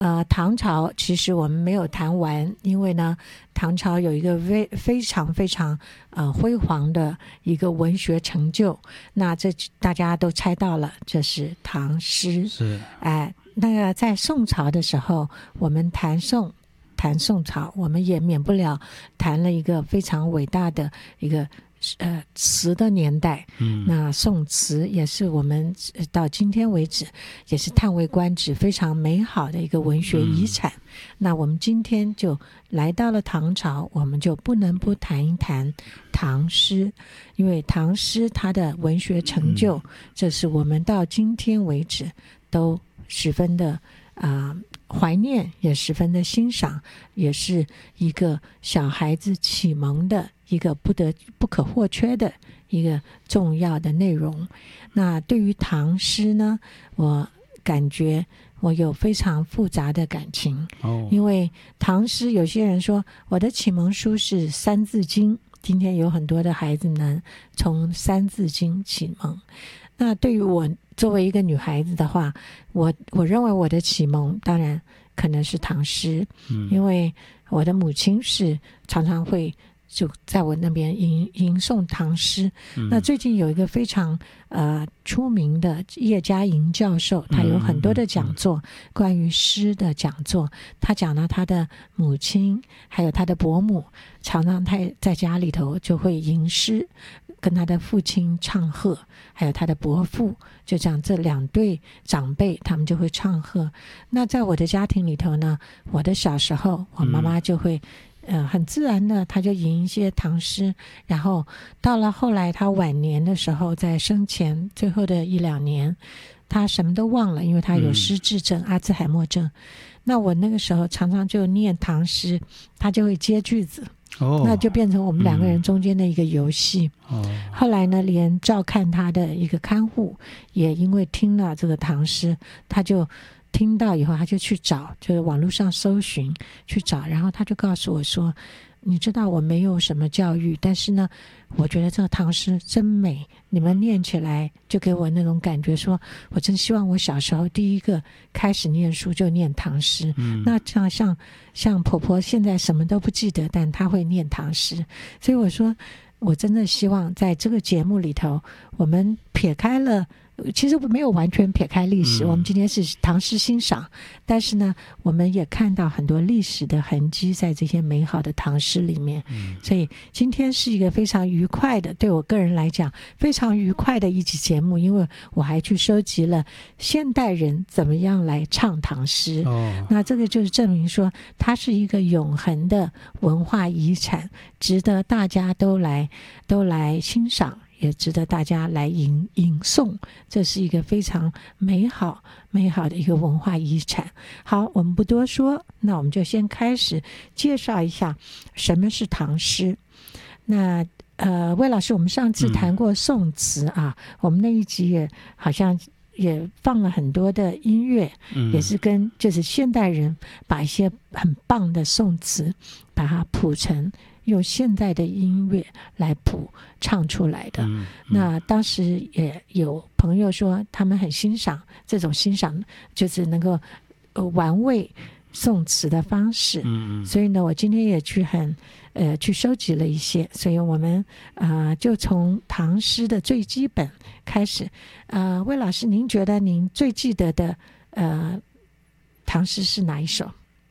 唐朝其实我们没有谈完，因为呢，唐朝有一个非常非常辉煌的一个文学成就，那这大家都猜到了，这是唐诗。 是， 那个在宋朝的时候，我们谈宋朝，我们也免不了谈了一个非常伟大的一个词的年代。那宋词也是我们到今天为止也是叹为观止非常美好的一个文学遗产。那我们今天就来到了唐朝，我们就不能不谈一谈唐诗，因为唐诗它的文学成就，这是我们到今天为止都十分的怀念，也十分的欣赏，也是一个小孩子启蒙的一个不可或缺的一个重要的内容。那对于唐诗呢，我感觉我有非常复杂的感情。因为唐诗有些人说我的启蒙书是三字经，今天有很多的孩子呢从三字经启蒙。那对于我作为一个女孩子的话，我认为我的启蒙当然可能是唐诗。因为我的母亲是常常会就在我那边吟诵唐诗。那最近有一个非常出名的叶嘉莹教授，他有很多的讲座，关于诗的讲座。他讲到他的母亲还有他的伯母，常常他在家里头就会吟诗，跟他的父亲唱和，还有他的伯父，就这样这两对长辈他们就会唱和。那在我的家庭里头呢，我的小时候我妈妈就会很自然的他就吟一些唐诗，然后到了后来他晚年的时候，在生前最后的1-2年他什么都忘了，因为他有失智症，阿兹海默症。那我那个时候常常就念唐诗，他就会接句子，那就变成我们两个人中间的一个游戏。后来呢，连照看他的一个看护也因为听了这个唐诗，他就听到以后他就去找，就是网络上搜寻去找，然后他就告诉我说，你知道我没有什么教育，但是呢我觉得这个唐诗真美，你们念起来就给我那种感觉，说我真希望我小时候第一个开始念书就念唐诗。那这样像婆婆现在什么都不记得，但她会念唐诗。所以我说我真的希望在这个节目里头，我们撇开了，其实没有完全撇开历史，我们今天是唐诗欣赏，但是呢我们也看到很多历史的痕迹在这些美好的唐诗里面。所以今天是一个非常愉快的，对我个人来讲非常愉快的一集节目，因为我还去收集了现代人怎么样来唱唐诗。那这个就是证明说它是一个永恒的文化遗产，值得大家都来欣赏，也值得大家来吟诵。这是一个非常美好的一个文化遗产。好，我们不多说，那我们就先开始介绍一下什么是唐诗。那魏老师，我们上次谈过宋词啊，我们那一集也好像也放了很多的音乐，也是跟就是现代人把一些很棒的宋词把它谱成用现代的音乐来谱唱出来的。那当时也有朋友说他们很欣赏这种就是能够玩味宋词的方式。所以呢我今天也去收集了一些，所以我们就从唐诗的最基本开始。魏老师，您觉得您最记得的唐诗是哪一首？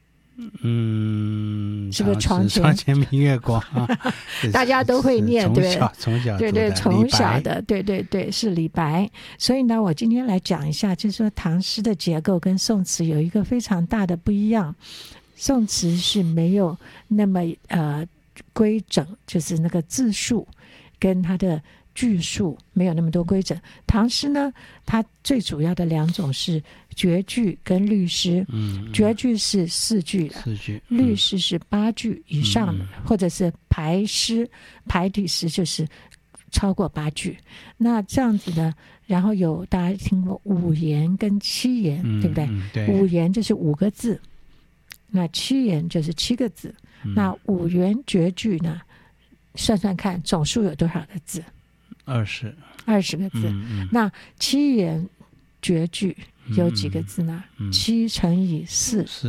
是不是床前明月光大家都会念，对从小对从小的，对是李白。所以呢我今天来讲一下，就是说唐诗的结构跟宋词有一个非常大的不一样。宋词是没有那么规整，就是那个字数跟它的句数没有那么多规整。唐诗呢，它最主要的两种是绝句跟律诗。绝句是4句的，律诗是8句以上的，或者是排诗、排体诗就是超过8句。那这样子的，然后有大家听过5言跟7言，对不对？5言就是5个字，那7言就是7个字。那5言绝句呢，算算看总数有多少个字？20个字。那7言绝句有几个字呢？7乘以4。